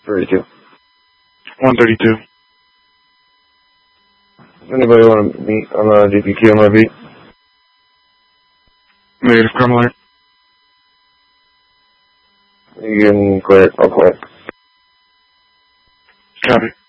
32. 132. Anybody want to meet on the GPQ on my beat? Negative, Carmelite. You can clear it. I'll clear it. Copy.